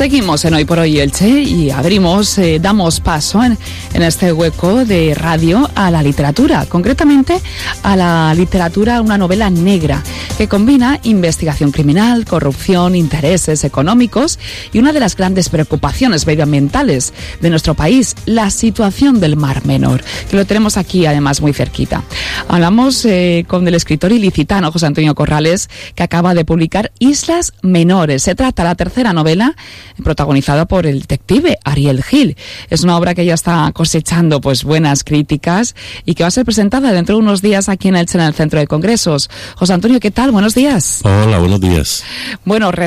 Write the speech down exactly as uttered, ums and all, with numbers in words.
Seguimos en Hoy por Hoy Elche y abrimos, eh, damos paso en, en este hueco de radio a la literatura, concretamente a la literatura, una novela negra que combina investigación criminal, corrupción, intereses económicos y una de las grandes preocupaciones medioambientales de nuestro país, la situación del Mar Menor, que lo tenemos aquí además muy cerquita. Hablamos eh, con el escritor ilicitano José Antonio Corrales, que acaba de publicar Islas Menores. Se trata de la tercera novela protagonizada por el detective Ariel Gil. Es una obra que ya está cosechando pues buenas críticas y que va a ser presentada dentro de unos días aquí en Elche, en el Centro de Congresos. José Antonio, ¿qué tal? Buenos días. Hola, buenos días. Bueno,